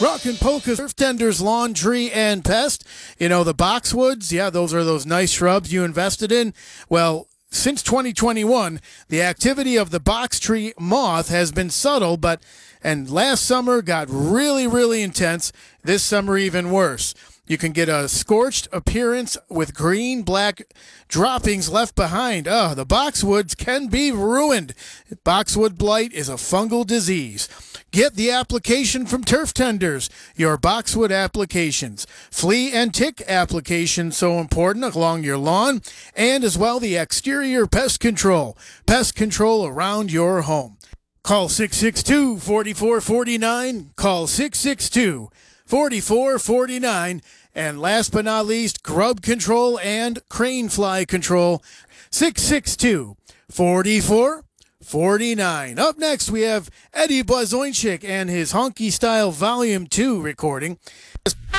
Rock and Polka Turf Tenders Lawn, Tree, and Pest. You know, the boxwoods, yeah, those are those nice shrubs you invested in. Well, since 2021, the activity of the box tree moth has been subtle, and last summer got really, really intense. This summer, even worse. You can get a scorched appearance with green-black droppings left behind. The boxwoods can be ruined. Boxwood blight is a fungal disease. Get the application from Turf Tenders, your boxwood applications. Flea and tick application, so important along your lawn, and as well the exterior pest control around your home. Call 662-4449. Call 662-4449. And last but not least, grub control and crane fly control, 662-4449. Up next, we have Eddie Blazonczyk and his Honky Style Volume 2 recording.